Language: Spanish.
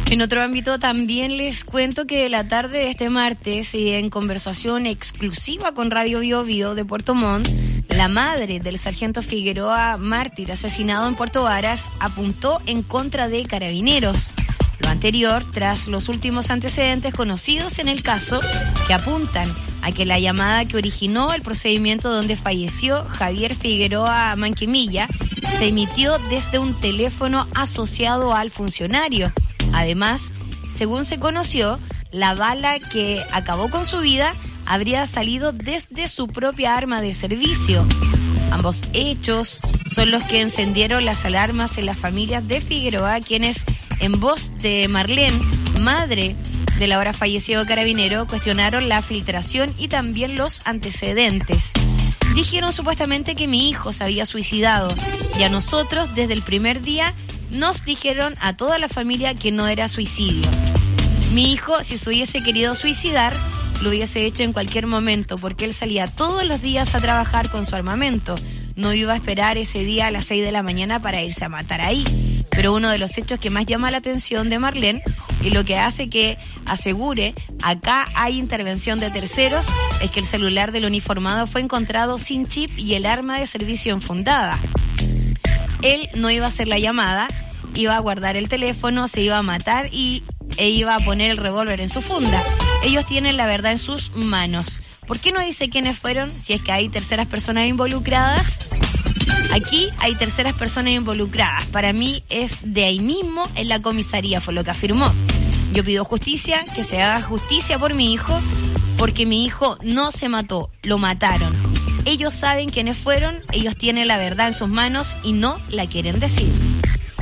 En otro ámbito también les cuento que la tarde de este martes, y en conversación exclusiva con Radio Bio Bio de Puerto Montt, la madre del sargento Figueroa, mártir asesinado en Puerto Varas, apuntó en contra de Carabineros. Lo anterior tras los últimos antecedentes conocidos en el caso que apuntan a que la llamada que originó el procedimiento donde falleció Javier Figueroa Manquemilla se emitió desde un teléfono asociado al funcionario. Además, según se conoció, la bala que acabó con su vida habría salido desde su propia arma de servicio. Ambos hechos son los que encendieron las alarmas en las familias de Figueroa, quienes, en voz de Marlene, madre del ahora fallecido carabinero, cuestionaron la filtración y también los antecedentes. Dijeron supuestamente que mi hijo se había suicidado, y a nosotros desde el primer día nos dijeron a toda la familia que no era suicidio. Mi hijo, si se hubiese querido suicidar, lo hubiese hecho en cualquier momento, porque él salía todos los días a trabajar con su armamento. No iba a esperar ese día a las 6 de la mañana para irse a matar ahí. Pero uno de los hechos que más llama la atención de Marlene, y lo que hace que asegure acá hay intervención de terceros, es que el celular del uniformado fue encontrado sin chip y el arma de servicio enfundada. Él no iba a hacer la llamada, iba a guardar el teléfono, se iba a matar e iba a poner el revólver en su funda. Ellos tienen la verdad en sus manos. ¿Por qué no dice quiénes fueron si es que hay terceras personas involucradas? Aquí hay terceras personas involucradas. Para mí es de ahí mismo en la comisaría, fue lo que afirmó. Yo pido justicia, que se haga justicia por mi hijo, porque mi hijo no se mató, lo mataron. Ellos saben quiénes fueron, ellos tienen la verdad en sus manos y no la quieren decir.